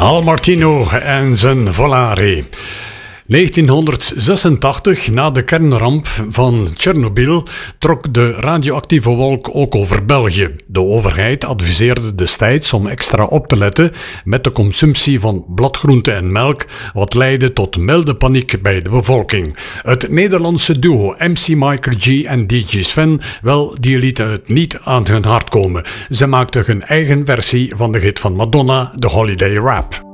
Al Martino en zijn Volare. 1986, na de kernramp van Tsjernobyl, trok de radioactieve wolk ook over België. De overheid adviseerde destijds om extra op te letten met de consumptie van bladgroente en melk, wat leidde tot milde paniek bij de bevolking. Het Nederlandse duo MC Miker G en DJ Sven, wel, die lieten het niet aan hun hart komen. Ze maakten hun eigen versie van de hit van Madonna, The Holiday Rap.